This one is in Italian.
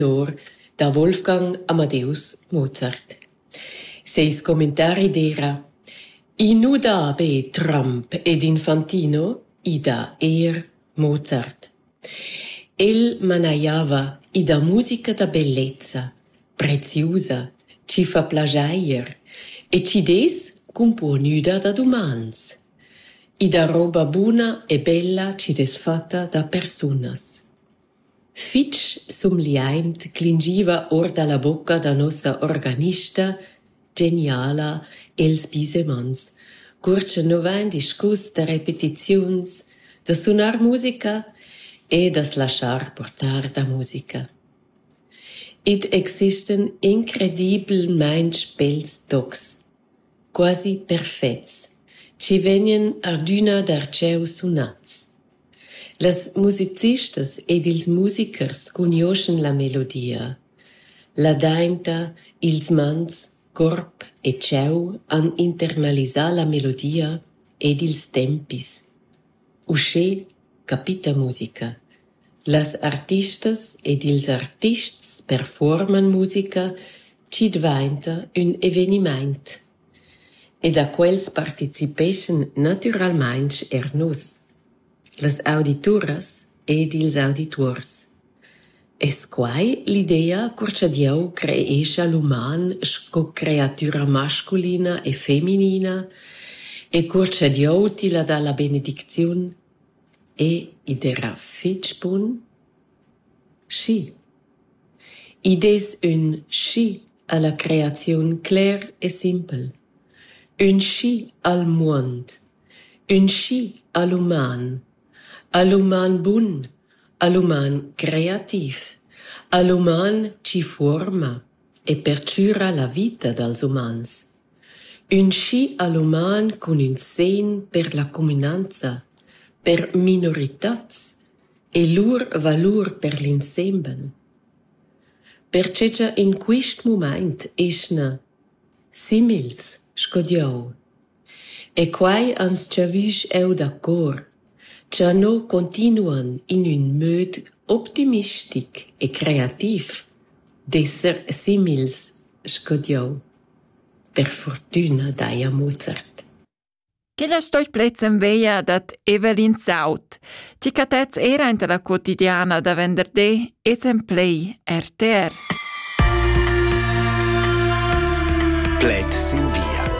da Wolfgang Amadeus Mozart. Seis commentari d'era: Inudabe Trump ed Infantino, ida Mozart. El manaiava ida musica da bellezza, preziusa, ci fa plagiaier, e ci des componuda da umans. Ida roba buna e bella ci des fatta da personas. Fitch sumliaint clingiva or dalla bocca da nostra organista, geniala els bisemans, curce novain discus da repetiziuns, da sunar musica e das lasciar portar da musica. Id existen incredibilmein bels tocs, quasi perfets, ci venien ardüna darceu sunats. Las musicistas ed ils musicers cunioschen la melodia. La dainta, ils mans, corp e ceu han internalisà la melodia ed ils tempis. Usce capita musica. Las artistas ed ils artists performan musica ci dvainta un eveniment. Ed a quels participation naturalmein nus. Las auditoras ed ils auditors. Es quai l'idea curcia Dieu creescha l'uman sco creatura masculina e feminina e curcia Dieu ti la dà la benedicziun e idera fitch bun? Schi. Ides un schi alla creaziun clair e simpel. Un schi al mond. Un schi all'uman. All'uman bun, all'uman creativ, all'uman ci forma e perciura la vita dels umans. Un schi all'uman con un sen per la comunanza, per minoritats e lur valur per l'insembel. Percecia in quist moment esna simils scodiau. E quai ans ciavisch eu d'accor, Già no continuan in un mod optimistic e creativ d'esser simils scodiau. Per fortuna daia Mozart. Ch'ella stoi plez en veia dat Evelyn Saut, ci catez era inter la quotidiana da venderdè es en play RTR. Plez